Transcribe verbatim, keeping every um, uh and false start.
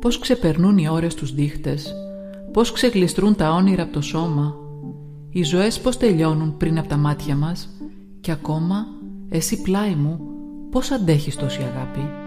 Πώς ξεπερνούν οι ώρες τους δίχτες, πώς ξεγλιστρούν τα όνειρα από το σώμα, οι ζωές πώς τελειώνουν πριν από τα μάτια μας, και ακόμα εσύ πλάι μου πώς αντέχεις τόση αγάπη.